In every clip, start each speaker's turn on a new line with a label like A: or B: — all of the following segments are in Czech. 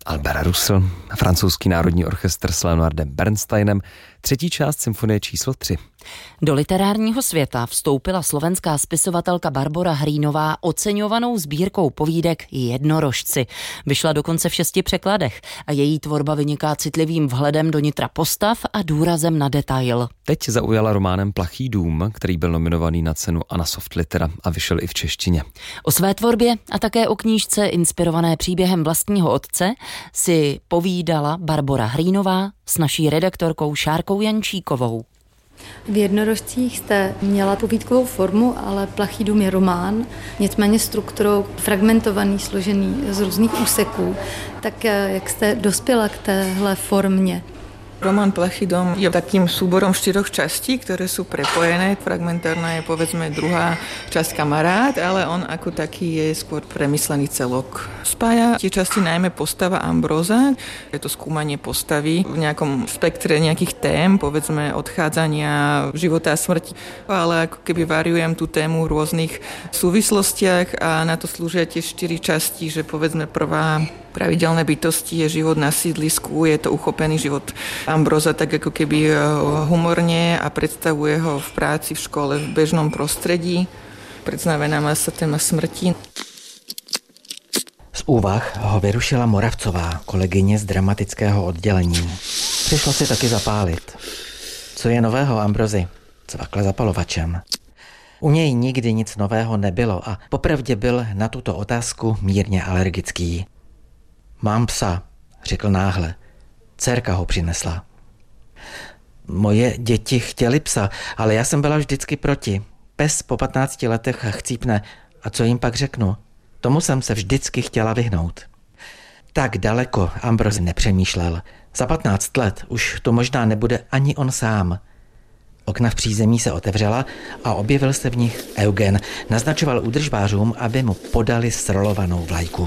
A: Albert Roussel, francouzský národní orchestr s Leonardem Bernsteinem, třetí část symfonie číslo 3.
B: Do literárního světa vstoupila slovenská spisovatelka Barbora Hrýnová oceňovanou sbírkou povídek Jednorožci. Vyšla dokonce v 6 překladech a její tvorba vyniká citlivým vhledem do nitra postav a důrazem na detail.
A: Teď zaujala románem Plachý dům, který byl nominovaný na cenu Anna Softlitera a vyšel i v češtině.
B: O své tvorbě a také o knížce inspirované příběhem vlastního otce si povídala Barbora Hrýnová s naší redaktorkou Šárkou Jančíkovou.
C: V Jednorožcích jste měla povídkovou formu, ale Plachý dům je román, nicméně strukturou fragmentovaný, složený z různých úseků. Tak jak jste dospěla k téhle formě?
D: Román Plachý dom je takým súborom 4 častí, ktoré sú prepojené. Fragmentárna je povedzme druhá časť Kamarát, ale on ako taký je skôr premyslený celok. Spája tie časti najmä postava Ambróza. Je to skúmanie postavy v nejakom spektre nejakých tém, povedzme odchádzania, života a smrti. Ale ako keby variujem tú tému v rôznych súvislostiach a na to slúžia tie 4 časti, že povedzme prvá pravidelné bytosti je život na sídlisku, je to uchopený život Ambróza tak ako keby humorne a predstavuje ho v práci, v škole, v bežnom prostredí. Predznamená sa téma smrti.
E: Z úvah ho vyrušila Moravcová, kolegyně z dramatického oddělení. Přišlo si taky zapálit. Co je nového, Ambrozi? Cvakla zapalovačem. U něj nikdy nic nového nebylo a popravdě byl na tuto otázku mírně alergický. Mám psa, řekl náhle. Dcerka ho přinesla. Moje děti chtěli psa, ale já jsem byla vždycky proti. Pes po 15 letech chcípne. A co jim pak řeknu? Tomu jsem se vždycky chtěla vyhnout. Tak daleko Ambroz nepřemýšlel. Za 15 let už to možná nebude ani on sám. Okna v přízemí se otevřela a objevil se v nich Eugen. Naznačoval údržbářům, aby mu podali srolovanou vlajku.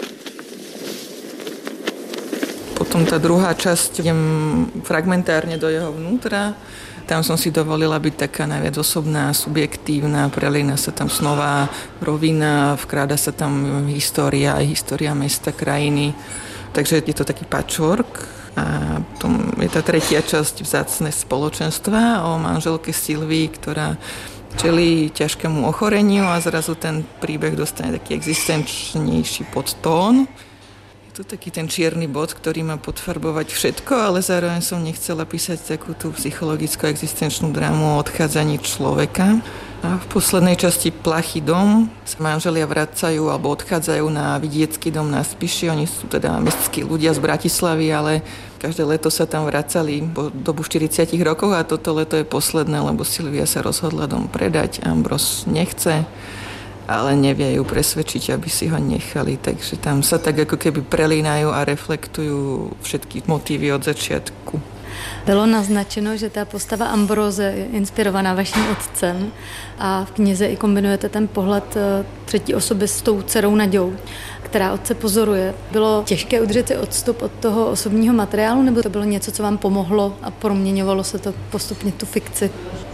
D: Potom tá druhá časť, idem fragmentárne do jeho vnútra. Tam som si dovolila byť taká najviac osobná, subjektívna, prelína sa tam snová rovina, vkráda sa tam história, aj história mesta, krajiny. Takže je to taký patchwork. A potom je tá tretia časť Vzácne spoločenstva o manželke Silvii, ktorá čelí ťažkému ochoreniu a zrazu ten príbeh dostane taký existenčnejší podtón. To taký ten čierny bod, ktorý má podfarbovať všetko, ale zároveň som nechcela písať takú tú psychologickú existenčnú drámu o odchádzaní človeka. A v poslednej časti Plachý dom sa manželia vracajú alebo odchádzajú na vidiecký dom na Spiši. Oni sú teda mestskí ľudia z Bratislavy, ale každé leto sa tam vracali po dobu 40 rokov a toto leto je posledné, lebo Silvia sa rozhodla dom predať. Ambroz nechce, ale nevie ju presvedčiť, aby si ho nechali. Takže tam sa tak ako keby prelínajú a reflektujú všetky motívy od začiatku.
C: Bylo naznačeno, že ta postava Ambróze je inspirovaná vaším otcem a v knize i kombinujete ten pohled třetí osoby s tou dcerou Naďou, která otce pozoruje. Bylo těžké udržet si odstup od toho osobního materiálu, nebo to bylo něco, co vám pomohlo a proměňovalo se to postupně tu fikci?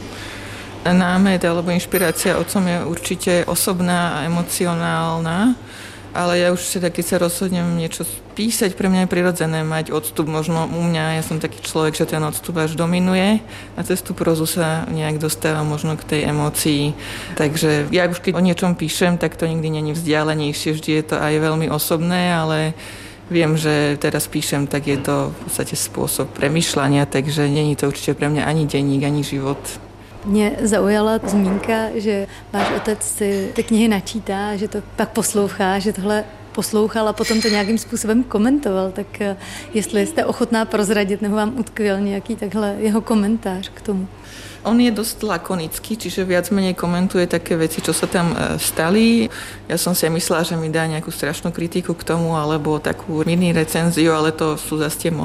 D: Námet alebo inšpirácia otcom je určite osobná a emocionálna, ale ja už teda, keď sa rozhodnem niečo písať, pre mňa je prirodzené mať odstup. Možno u mňa, ja som taký človek, že ten odstup až dominuje a cez tú prózu sa nejak dostáva možno k tej emócii. Takže ja už keď o niečom píšem, tak to nikdy není vzdialenejšie, vždy je to aj veľmi osobné, ale viem, že teraz píšem, tak je to v podstate spôsob premýšľania, takže není to určite pre mňa ani denník, ani život.
C: Mě zaujala zmínka, že váš otec si ty knihy načítá, že to pak poslouchá, že tohle poslouchal a potom to nějakým způsobem komentoval. Tak jestli jste ochotná prozradit, nebo vám utkvěl nějaký takhle jeho komentář k tomu?
D: On je dosť lakonický, čiže viac menej komentuje také veci, čo sa tam stali. Ja som si myslela, že mi dá nejakú strašnú kritiku k tomu, alebo takú mini recenziu, ale to sú zase tie